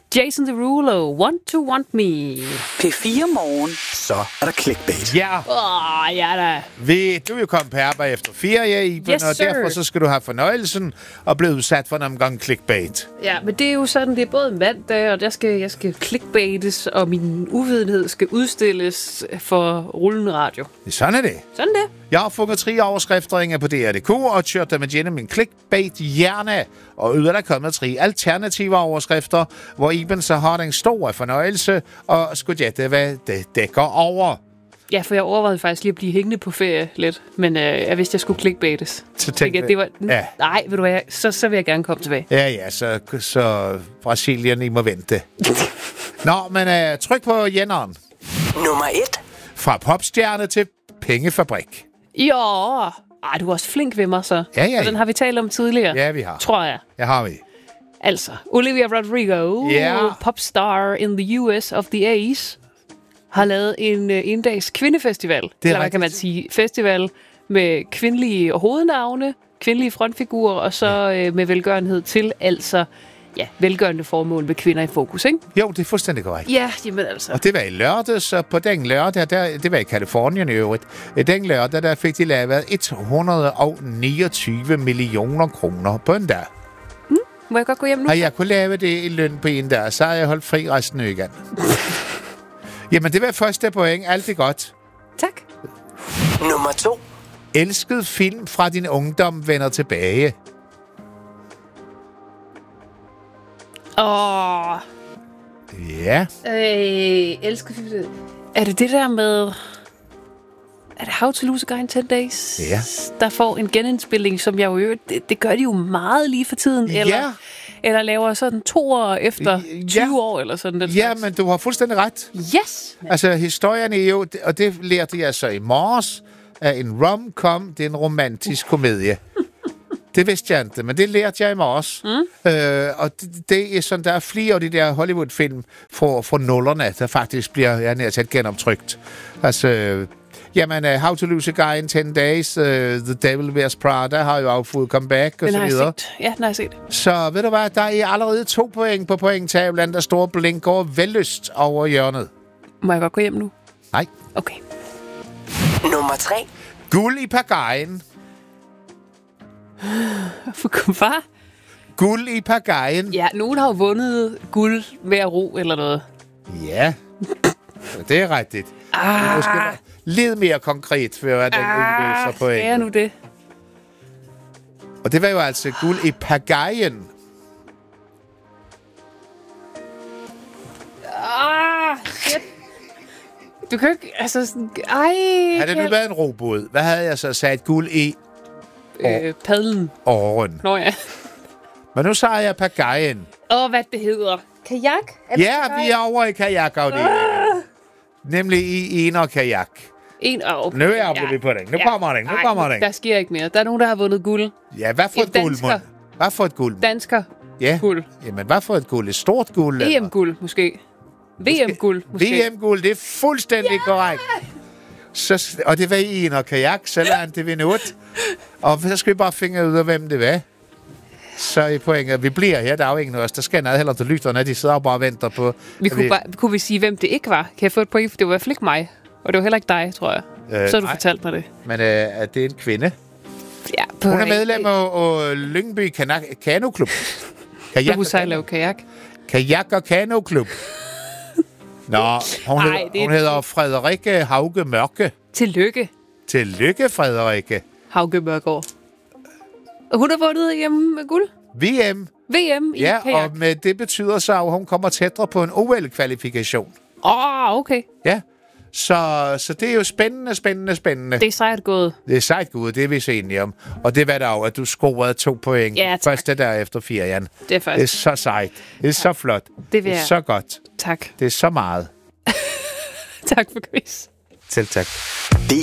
Jason Derulo, Want to Want Me. P4 Morgen. Så er der clickbait. Ja, Ja da. du er jo kommet på arbejde efter ferie, Iben, Yes, og sir. derfor så skal du have fornøjelsen og blive udsat for en omgang clickbait. Ja, men det er jo sådan, det er både mandag, og jeg skal clickbaites, og min uvidenhed skal udstilles for rullende radio. Sådan er det. Sådan det. Jeg har fundet 3 overskrifter på DR.dk og kørt dem igennem min clickbait-hjerne, og yderligere kommet 3 alternative overskrifter, hvor Iben så har den store fornøjelse og skulle gætte, hvad det dækker over. Ja, for jeg overvejede faktisk lige at blive hængende på ferie lidt, men jeg vidste, jeg skulle clickbaites. Så tænkte Det var, ja. Nej, ved du hvad, så vil jeg gerne komme tilbage. Ja, så Brasilien, I må vente. Nå, men tryk på jenneren. Nummer 1. Fra popstjerne til pengefabrik. Ja, du er også flink ved mig, så. Ja. Og den har vi talt om tidligere. Ja, vi har. Tror jeg. Ja, har vi. Altså, Olivia Rodrigo, popstar in the US of the A's, har lavet en endags kvindefestival. Eller hvad kan man sige? Festival med kvindelige hovednavne, kvindelige frontfigurer, og så med velgørenhed til, altså, velgørende formål med kvinder i fokus, ikke? Jo, det er fuldstændig korrekt. Ja, jamen altså. Og det var i lørdag, så på den lørdag, det var i Kalifornien i øvrigt. I den lørdag, der fik de lavet 129 millioner kroner på en dag. Må jeg godt gå hjem nu? Og jeg kunne lave det i løn på en dag, så har jeg holdt fri resten af ugen. Jamen, det var første point. Alt er godt. Tak. Nummer 2. Elsket film fra din ungdom vender tilbage. Ja. Elsker film. Er det der med... Er det How to Lose a Guy in 10 Days? Ja. Der får en genindspilning, som jeg jo... Det gør de jo meget lige for tiden. Eller laver sådan 2 år efter 20 år, eller sådan den slags. Men du har fuldstændig ret. Yes! Altså, historien er jo... Og det lærte jeg så i morges, at en rom-com, det er en romantisk komedie. Det vidste jeg ikke, men det lærte jeg i morges. Og det er sådan, der er flere af de der Hollywood-film fra nullerne, der faktisk bliver, jeg nær til genoptrykt. Altså... How to Lose a Guy in 10 Days, The Devil Wears Prada har jo fået comeback og så videre. Ja, den har jeg set. Så ved du hvad, der er allerede 2 point på pointtavlen, der står blinker vellyst over hjørnet. Må jeg godt gå hjem nu? Nej. Okay. Nummer 3. Guld i pagajen. Hvad? Guld i pagajen. Ja, nogen har jo vundet guld ved at ro eller noget. Ja, det er rigtigt. Måske lidt mere konkret, for hvad den udløser point. Skal jeg nu det? Og det var jo altså guld i pagajen. Shit. Du kan ikke, altså sådan... Havde det nu været en robåd, hvad havde jeg så sat guld i? Padlen. Åren. Nå ja. Men nu sagde jeg pagajen. Hvad det hedder? Kajak? Ja, vi er over i kajakafdelingen. Nemlig i en og kajak. Okay. Nu er vi på den. Nu kommer den. Der sker ikke mere. Der er nogen, der har vundet guld. Ja, hvad for et guld, mand? Hvad for et guld? Dansker. Ja. Guld. Jamen, hvad for et guld? Et stort guld? EM-guld, måske. VM-guld, måske. VM-guld, det er fuldstændig korrekt. Så, og det var i en og kajak, så lader det vi nåt. Og så skal vi bare finde ud af, hvem det var. Så i pointet, vi bliver her, der er jo ingen af os, der skal noget heller til lytterne, de sidder og bare og venter på... Kunne vi sige, hvem det ikke var? Kan jeg få et point, for det var i hvert fald ikke mig. Og det var heller ikke dig, tror jeg. Så har du fortalt mig det. Men er det en kvinde? Ja, hun er medlem af Lyngby Kanoklub. Hun sejler lave kajak. Kajak og Kanoklub. Nå, hun hedder Frederikke Hauge Mørke. Tillykke. Tillykke, Frederikke. Hauge Mørkeår. Og hun har vundet hjemme med guld. VM i kajak. Og med det betyder så, at hun kommer tættere på en OL-kvalifikation. Okay. Ja, så det er jo spændende. Det er sejt gået. Det er sejt gået, det er vi så enige om. Og det var der jo, at du scorede 2 point. Ja, tak. Første der efter 4, Jan. Det er faktisk. Det er så sejt. Det er så flot. Det er så godt. Tak. Det er så meget. Tak for quiz. Selv tak.